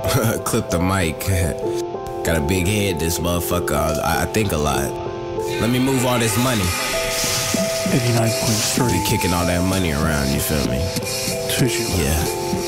Clip the mic. Got a big head, this motherfucker. I think a lot. Let me move all this money. 89.3. Be kicking all that money around, you feel me? Vigilant. Yeah.